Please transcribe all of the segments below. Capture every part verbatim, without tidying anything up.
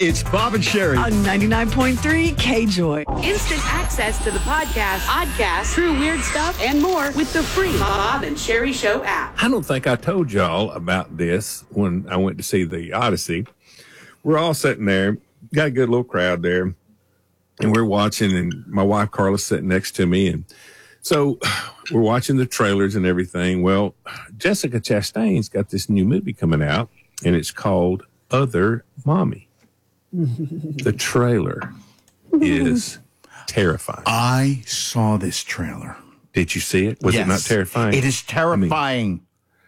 It's Bob and Sherry on ninety-nine point three K-Joy. Instant access to the podcast, podcast, true weird stuff, and more with the free Bob and Sherry Show app. I don't think I told y'all about this when I went to see the Odyssey. We're all sitting there, got a good little crowd there, and we're watching, and my wife Carla's sitting next to me, and so we're watching the trailers and everything. Well, Jessica Chastain's got this new movie coming out, and it's called Other Mommy. The trailer is terrifying. I saw this trailer. Did you see it? Was yes. it not terrifying? It is terrifying.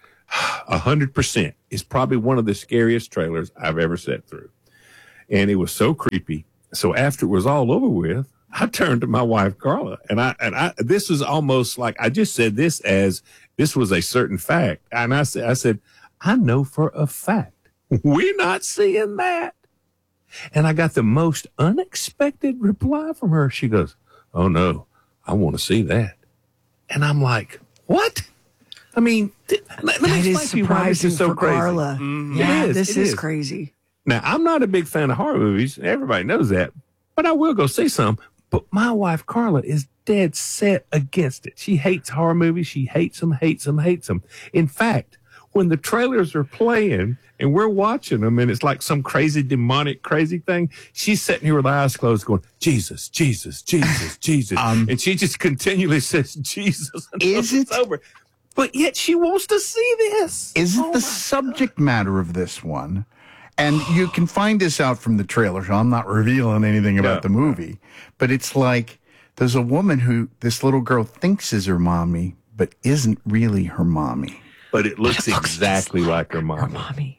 A hundred percent. It's probably one of the scariest trailers I've ever sat through. And it was so creepy. So after it was all over with, I turned to my wife, Carla, and I, and I, this was almost like, I just said this as this was a certain fact. And I said, I said, I know for a fact we're not seeing that. And I got the most unexpected reply from her. She goes, oh no, I want to see that. And I'm like, what? I mean, th- let me That is explain to you why this surprising is so for crazy. Carla. Mm-hmm. Yeah, It is, this it is, is crazy. Now, I'm not a big fan of horror movies. Everybody knows that. But I will go see some. But my wife, Carla, is dead set against it. She hates horror movies. She hates them, hates them, hates them. In fact, when the trailers are playing and we're watching them and it's like some crazy, demonic, crazy thing, she's sitting here with her eyes closed going, Jesus, Jesus, Jesus, Jesus. Um, and she just continually says, Jesus. Is it? It's over. But yet she wants to see this. Is it oh the subject God. matter of this one? And you can find this out from the trailer, so I'm not revealing anything about no. the movie. But it's like there's a woman who this little girl thinks is her mommy, but isn't really her mommy. But it looks, it looks exactly like her mommy. Her mommy.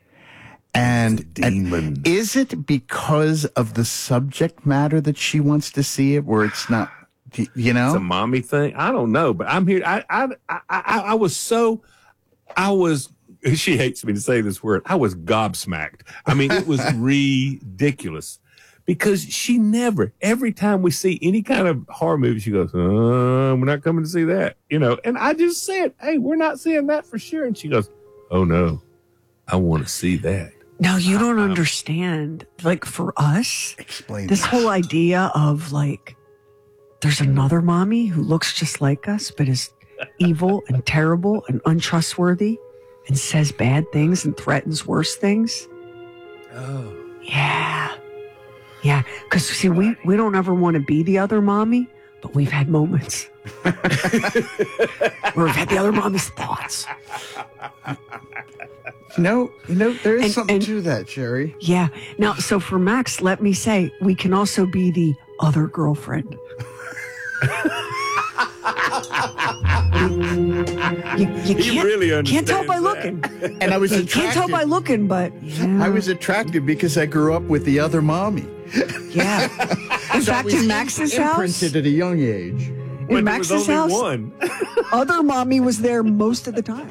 And, demon. and is it because of the subject matter that she wants to see it, where it's not, you know? It's a mommy thing. I don't know, but I'm here. I, I, I, I, I was so, I was, she hates me to say this word. I was gobsmacked. I mean, it was ridiculous because she never, every time we see any kind of horror movie, she goes, uh, we're not coming to see that, you know? And I just said, hey, we're not seeing that for sure. And she goes, oh no, I want to see that. No, you don't um, understand. Like for us, explain this that. whole idea of like, there's another mommy who looks just like us, but is evil and terrible and untrustworthy and says bad things and threatens worse things. Oh. Yeah. Yeah. Because, see, we, we don't ever want to be the other mommy, but we've had moments where we've had the other mommy's thoughts. No, you know, there is and, something and, to that, Sherry. Yeah. Now, so for Max, let me say, we can also be the other girlfriend. you, you he can't, really can't tell by that. looking. And I was you attracted. can't tell by looking, but yeah. I was attracted because I grew up with the other mommy. Yeah. In so fact, in Max's house, imprinted at a young age. In When Max's there was only house, one. other mommy was there most of the time.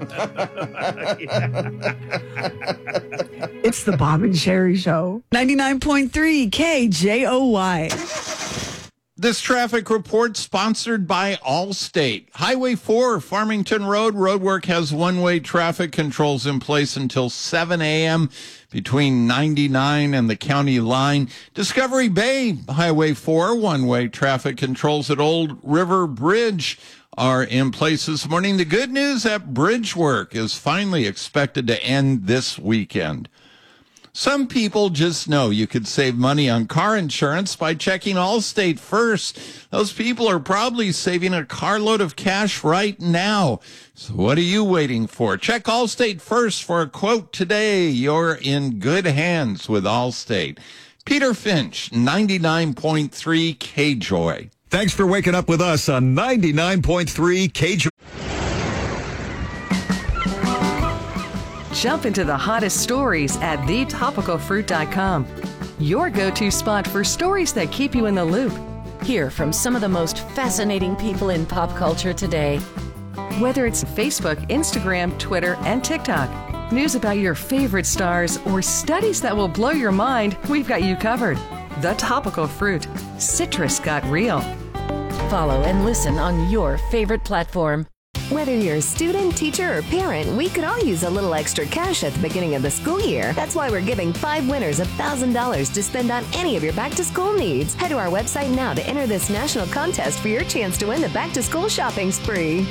It's the Bob and Sherry Show. ninety-nine point three K J O Y. This traffic report sponsored by Allstate. Highway four, Farmington Road. Roadwork has one-way traffic controls in place until seven a.m. between ninety-nine and the county line. Discovery Bay, Highway four, one-way traffic controls at Old River Bridge are in place this morning. The good news, that bridge work is finally expected to end this weekend. Some people just know you could save money on car insurance by checking Allstate first. Those people are probably saving a carload of cash right now. So what are you waiting for? Check Allstate first for a quote today. You're in good hands with Allstate. Peter Finch, ninety-nine point three K-Joy. Thanks for waking up with us on ninety-nine point three K-Joy. Jump into the hottest stories at the topical fruit dot com. Your go-to spot for stories that keep you in the loop. Hear from some of the most fascinating people in pop culture today. Whether it's Facebook, Instagram, Twitter, and TikTok, news about your favorite stars, or studies that will blow your mind, we've got you covered. The Topical Fruit. Citrus got real. Follow and listen on your favorite platform. Whether you're a student, teacher, or parent, we could all use a little extra cash at the beginning of the school year. That's why we're giving five winners one thousand dollars to spend on any of your back-to-school needs. Head to our website now to enter this national contest for your chance to win the back-to-school shopping spree.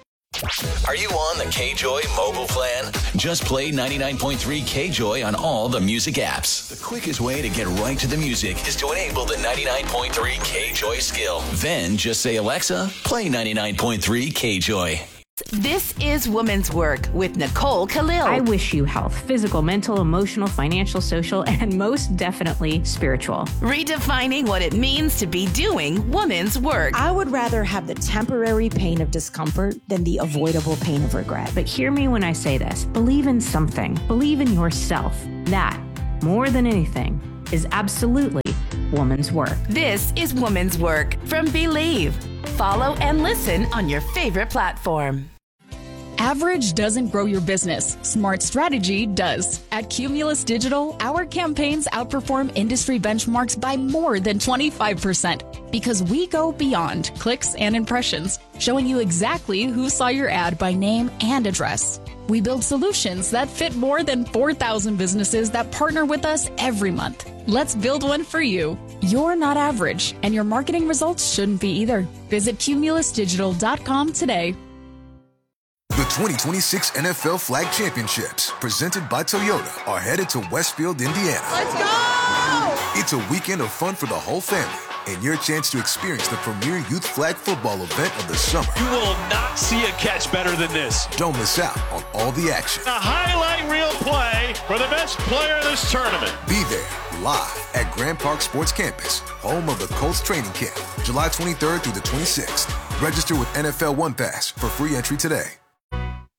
Are you on the K-Joy mobile plan? Just play ninety-nine point three K-Joy on all the music apps. The quickest way to get right to the music is to enable the ninety-nine point three K-Joy skill. Then just say, Alexa, play ninety-nine point three K-Joy. This is Woman's Work with Nicole Khalil. I wish you health, physical, mental, emotional, financial, social, and most definitely spiritual. Redefining what it means to be doing woman's work. I would rather have the temporary pain of discomfort than the avoidable pain of regret. But hear me when I say this. Believe in something. Believe in yourself. That, more than anything, is absolutely woman's work. This is Woman's Work from Believe. Follow and listen on your favorite platform. Average doesn't grow your business. Smart strategy does. At Cumulus Digital, our campaigns outperform industry benchmarks by more than twenty-five percent because we go beyond clicks and impressions, showing you exactly who saw your ad by name and address. We build solutions that fit more than four thousand businesses that partner with us every month. Let's build one for you. You're not average, and your marketing results shouldn't be either. Visit cumulus digital dot com today. The twenty twenty-six N F L Flag Championships, presented by Toyota, are headed to Westfield, Indiana. Let's go! It's a weekend of fun for the whole family and your chance to experience the premier youth flag football event of the summer. You will not see a catch better than this. Don't miss out on all the action. A highlight reel play for the best player of this tournament. Be there live at Grand Park Sports Campus, home of the Colts training camp, July twenty-third through the twenty-sixth. Register with N F L One Pass for free entry today.